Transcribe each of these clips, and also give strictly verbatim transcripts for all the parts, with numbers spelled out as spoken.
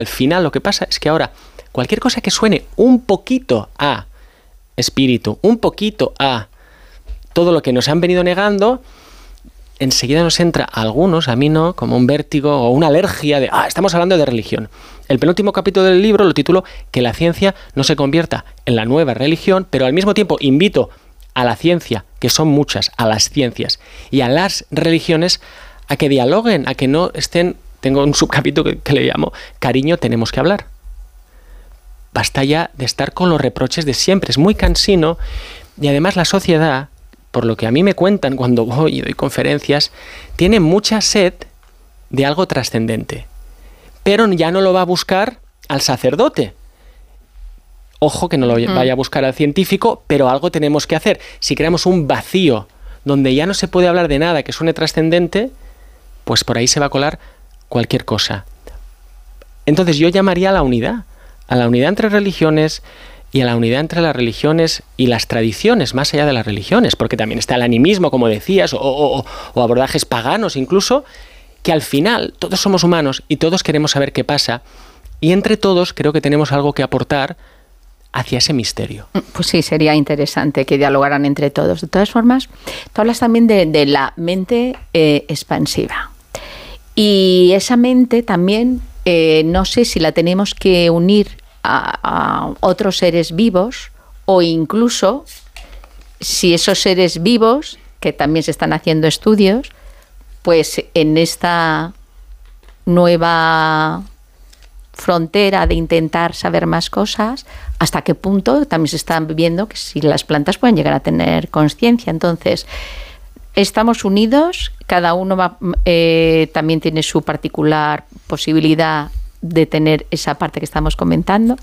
Al final lo que pasa es que ahora cualquier cosa que suene un poquito a espíritu, un poquito a todo lo que nos han venido negando, enseguida nos entra a algunos, a mí no, como un vértigo o una alergia de, ah, estamos hablando de religión. El penúltimo capítulo del libro lo titulo Que la ciencia no se convierta en la nueva religión, pero al mismo tiempo invito a la ciencia, que son muchas, a las ciencias y a las religiones, a que dialoguen, a que no estén... Tengo un subcapítulo que, que le llamo Cariño, tenemos que hablar. Basta ya de estar con los reproches de siempre, es muy cansino, y además la sociedad, por lo que a mí me cuentan cuando voy y doy conferencias, tiene mucha sed de algo trascendente, pero ya no lo va a buscar al sacerdote. Ojo que no lo vaya a buscar al científico, pero algo tenemos que hacer. Si creamos un vacío donde ya no se puede hablar de nada que suene trascendente, pues por ahí se va a colar cualquier cosa. Entonces yo llamaría a la unidad, a la unidad entre religiones y a la unidad entre las religiones y las tradiciones, más allá de las religiones, porque también está el animismo, como decías, o, o, o abordajes paganos incluso, que al final todos somos humanos y todos queremos saber qué pasa, y entre todos creo que tenemos algo que aportar hacia ese misterio. Pues sí, sería interesante que dialogaran entre todos. De todas formas, tú hablas también de, de la mente eh, expansiva. Y esa mente también, eh, no sé si la tenemos que unir a, a otros seres vivos, o incluso si esos seres vivos, que también se están haciendo estudios, pues en esta nueva frontera de intentar saber más cosas, hasta qué punto también se están viendo que si las plantas pueden llegar a tener conciencia. Entonces, estamos unidos, cada uno va, eh, también tiene su particular posibilidad de tener esa parte que estamos comentando.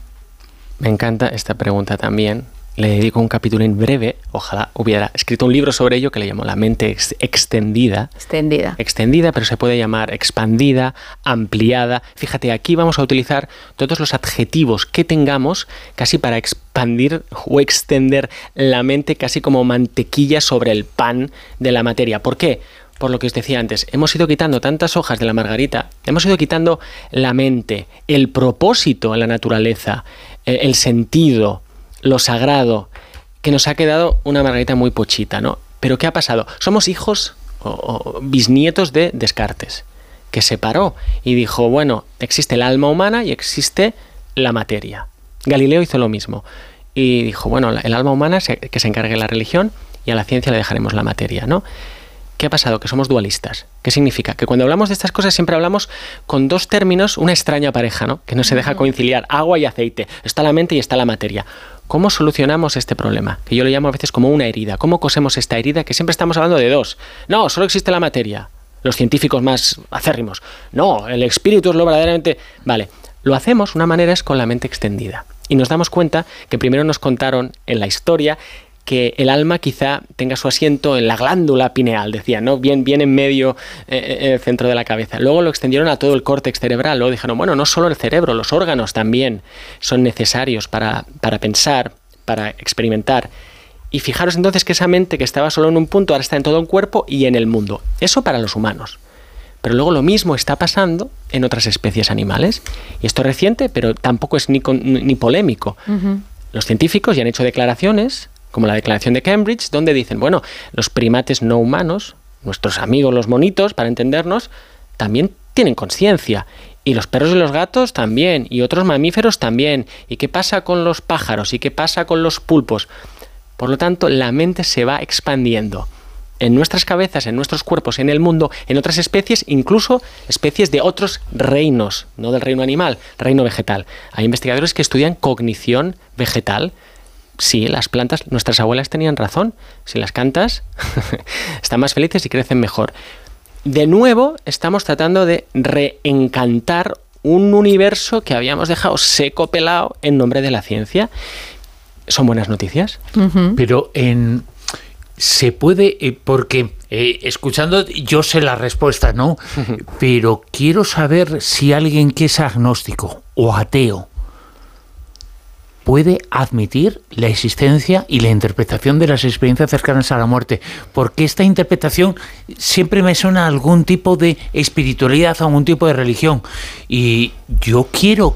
Me encanta esta pregunta también. Le dedico un capítulo en breve. Ojalá hubiera escrito un libro sobre ello que le llamo La mente ex- extendida. Extendida. Extendida, pero se puede llamar expandida, ampliada. Fíjate, aquí vamos a utilizar todos los adjetivos que tengamos casi para expandir o extender la mente casi como mantequilla sobre el pan de la materia. ¿Por qué? Por lo que os decía antes, hemos ido quitando tantas hojas de la margarita, hemos ido quitando la mente, el propósito en la naturaleza, el, el sentido, lo sagrado, que nos ha quedado una margarita muy pochita, ¿no? Pero ¿qué ha pasado? Somos hijos o, o bisnietos de Descartes, que se paró y dijo, bueno, existe el alma humana y existe la materia. Galileo hizo lo mismo y dijo, bueno, el alma humana se, que se encargue de la religión y a la ciencia le dejaremos la materia, ¿no? ¿Qué ha pasado? Que somos dualistas. ¿Qué significa? Que cuando hablamos de estas cosas siempre hablamos con dos términos, una extraña pareja, ¿no? Que no se deja conciliar, agua y aceite. Está la mente y está la materia. ¿Cómo solucionamos este problema? Que yo lo llamo a veces como una herida. ¿Cómo cosemos esta herida? Que siempre estamos hablando de dos. No, solo existe la materia. Los científicos más acérrimos. No, el espíritu es lo verdaderamente... Vale, lo hacemos, una manera es con la mente extendida. Y nos damos cuenta que primero nos contaron en la historia que el alma quizá tenga su asiento en la glándula pineal, decían, ¿no? Bien, bien en medio, eh, en el centro de la cabeza. Luego lo extendieron a todo el córtex cerebral. Luego dijeron, bueno, no solo el cerebro, los órganos también son necesarios para, para pensar, para experimentar. Y fijaros entonces que esa mente que estaba solo en un punto ahora está en todo un cuerpo y en el mundo. Eso para los humanos. Pero luego lo mismo está pasando en otras especies animales. Y esto es reciente, pero tampoco es ni, con, ni polémico. Uh-huh. Los científicos ya han hecho declaraciones, como la declaración de Cambridge, donde dicen, bueno, los primates no humanos, nuestros amigos los monitos, para entendernos, también tienen conciencia. Y los perros y los gatos también, y otros mamíferos también. ¿Y qué pasa con los pájaros? ¿Y qué pasa con los pulpos? Por lo tanto, la mente se va expandiendo en nuestras cabezas, en nuestros cuerpos, en el mundo, en otras especies, incluso especies de otros reinos, no del reino animal, reino vegetal. Hay investigadores que estudian cognición vegetal. Sí, las plantas, nuestras abuelas tenían razón. Si las cantas, están más felices y crecen mejor. De nuevo, estamos tratando de reencantar un universo que habíamos dejado seco, pelado, en nombre de la ciencia. ¿Son buenas noticias? Uh-huh. Pero en... se puede, eh, porque eh, escuchando yo sé la respuesta, ¿no? Uh-huh. Pero quiero saber si alguien que es agnóstico o ateo puede admitir la existencia y la interpretación de las experiencias cercanas a la muerte, porque esta interpretación siempre me suena a algún tipo de espiritualidad, a algún tipo de religión, y yo quiero